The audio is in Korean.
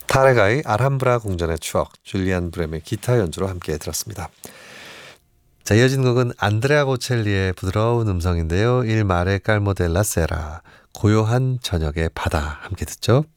타레가의 알함브라 궁전의 추억, 줄리안 브렘의 기타 연주로 함께 들었습니다. 자, 이어진 곡은 안드레아 보첼리의 부드러운 음성인데요. 일 마레 깔모 델라 세라, 고요한 저녁의 바다 함께 듣죠.